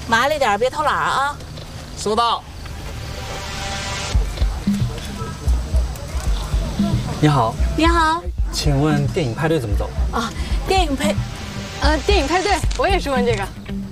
慢了点，别偷懒啊。 收到。 你好， 你好。 请问电影派对怎么走？ 啊，电影配对，我也是问这个。